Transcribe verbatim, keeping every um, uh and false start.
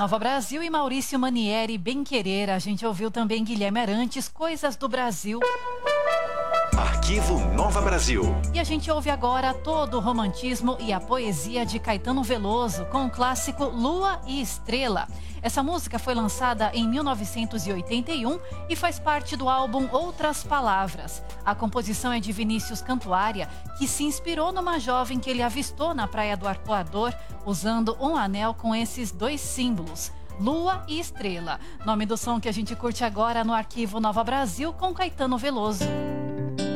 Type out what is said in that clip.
Nova Brasil e Maurício Manieri, Bem Querer. A gente ouviu também Guilherme Arantes, Coisas do Brasil. Arquivo Nova Brasil. E a gente ouve agora todo o romantismo e a poesia de Caetano Veloso com o clássico Lua e Estrela. Essa música foi lançada em mil novecentos e oitenta e um e faz parte do álbum Outras Palavras. A composição é de Vinícius Cantuária, que se inspirou numa jovem que ele avistou na Praia do Arpoador, usando um anel com esses dois símbolos, Lua e Estrela. Nome do som que a gente curte agora no Arquivo Nova Brasil com Caetano Veloso.